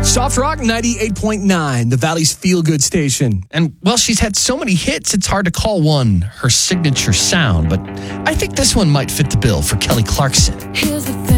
Soft Rock 98.9, the Valley's feel-good station. And, well, she's had so many hits, it's hard to call one her signature sound. But I think this one might fit the bill for Kelly Clarkson. Here's the thing.